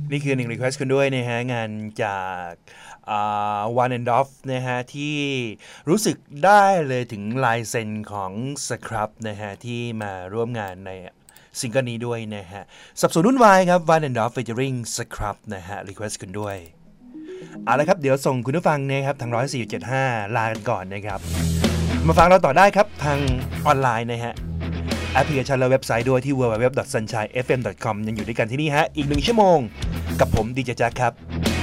นี่คือ1 request คุณด้วยนะฮะงานจากOne and Off นะฮะที่รู้สึกได้เลยถึงลายเซ็นของสครับนะฮะที่มาร่วมงานในซิงเกิลนี้ด้วยนะฮะสับสนวุ่นวายครับ One and Off featuring สครับนะฮะ request คุณด้วยเอาละครับเดี๋ยวส่งคุณผู้ฟังนะครับทาง104.75ลากันก่อนนะครับมาฟังเราต่อได้ครับทางออนไลน์นะฮะแอปพลิเคชันและเว็บไซต์ด้วยที่ www.sunshinefm.com ยังอยู่ด้วยกันที่นี่ฮะอีก1 ชั่วโมงกับผมดีเจแจ็คครับ